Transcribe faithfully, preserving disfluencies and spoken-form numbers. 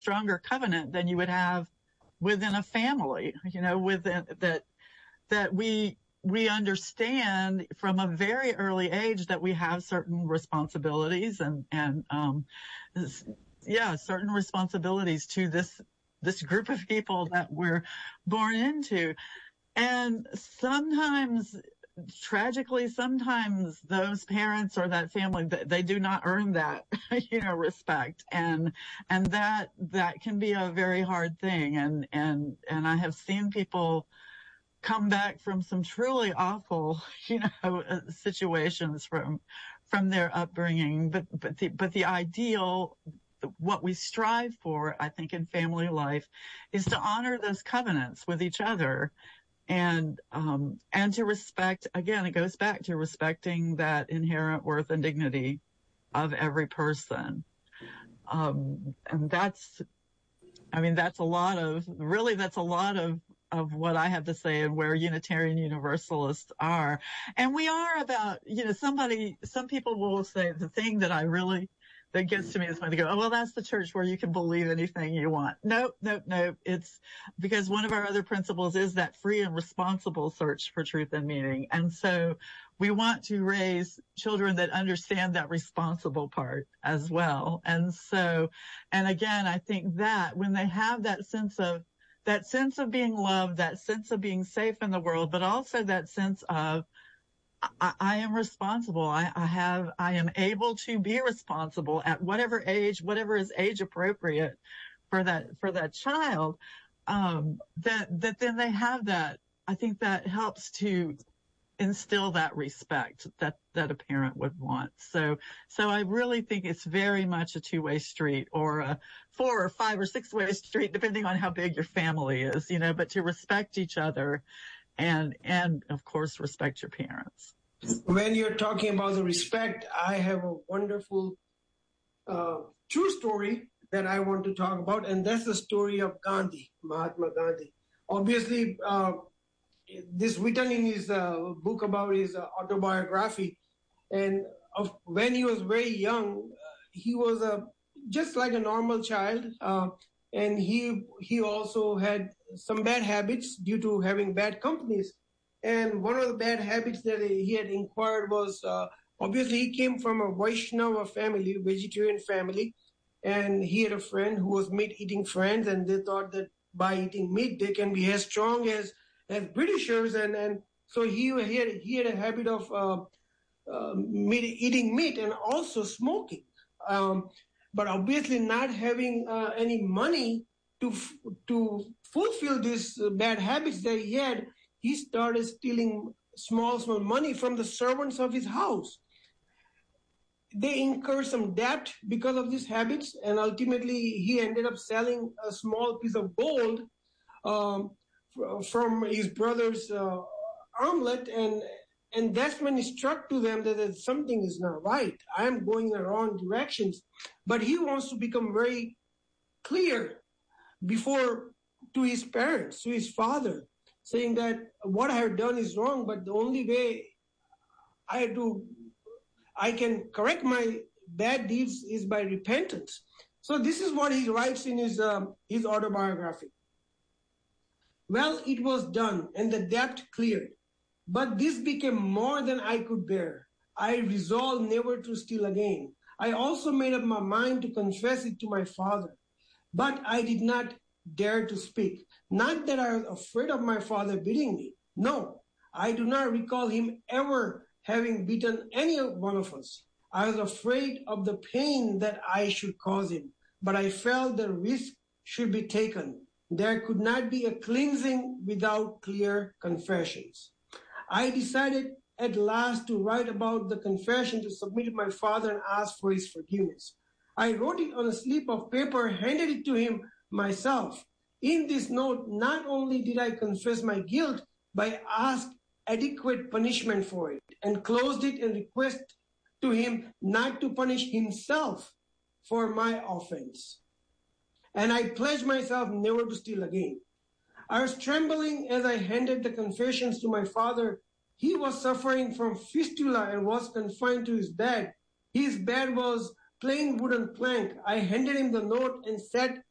stronger covenant than you would have within a family, you know, within that, that we, we understand from a very early age that we have certain responsibilities and, and, um, yeah, certain responsibilities to this, this group of people that we're born into. And sometimes, tragically, sometimes those parents or that family, they do not earn that, you know, respect. And, and that, that can be a very hard thing. And, and, and I have seen people come back from some truly awful, you know, situations from, from their upbringing. But, but the, but the ideal, what we strive for, I think, in family life is to honor those covenants with each other. And, um, and to respect, again, it goes back to respecting that inherent worth and dignity of every person. Um, and that's, I mean, that's a lot of, really, that's a lot of, of what I have to say and where Unitarian Universalists are. And we are about, you know, somebody, some people will say the thing that I really, that gets to me is when they go, oh, well, that's the church where you can believe anything you want. Nope, nope, nope. It's because one of our other principles is that free and responsible search for truth and meaning. And so we want to raise children that understand that responsible part as well. And so, and again, I think that when they have that sense of, that sense of being loved, that sense of being safe in the world, but also that sense of, I, I am responsible. I, I have, I am able to be responsible at whatever age, whatever is age appropriate for that, for that child. Um, that, that then they have that. I think that helps to instill that respect that, that a parent would want. So, so I really think it's very much a two-way street or a four or five or six-way street, depending on how big your family is, you know, but to respect each other and, and of course, respect your parents. When you're talking about the respect, I have a wonderful, uh, true story that I want to talk about, and that's the story of Gandhi, Mahatma Gandhi. Obviously, uh, this written in his uh, book about his uh, autobiography, and of, when he was very young, uh, he was a just like a normal child, uh, and he he also had some bad habits due to having bad companies. And one of the bad habits that he had inquired was uh, obviously he came from a Vaishnava family, vegetarian family, and he had a friend who was meat-eating friends, and they thought that by eating meat they can be as strong as as Britishers, and, and so he, he, had, he had a habit of uh, uh, meat, eating meat and also smoking. Um, but obviously not having uh, any money to to fulfill these bad habits that he had, he started stealing small, small money from the servants of his house. They incurred some debt because of these habits, and ultimately he ended up selling a small piece of gold um, from his brother's uh, armlet, and and that's when it struck to them that, that something is not right. I am going in the wrong directions. But he wants to become very clear before to his parents, to his father, saying that what I have done is wrong, but the only way I have to, I can correct my bad deeds is by repentance. So this is what he writes in his um, his autobiography. Well, it was done, and the debt cleared. But this became more than I could bear. I resolved never to steal again. I also made up my mind to confess it to my father. But I did not dare to speak. Not that I was afraid of my father beating me. No, I do not recall him ever having beaten any one of us. I was afraid of the pain that I should cause him. But I felt the risk should be taken. There could not be a cleansing without clear confessions. I decided at last to write about the confession to submit to my father and ask for his forgiveness. I wrote it on a slip of paper, handed it to him myself. In this note, not only did I confess my guilt, but I asked adequate punishment for it and closed it and request to him not to punish himself for my offense. And I pledged myself never to steal again. I was trembling as I handed the confessions to my father. He was suffering from fistula and was confined to his bed. His bed was plain wooden plank. I handed him the note and said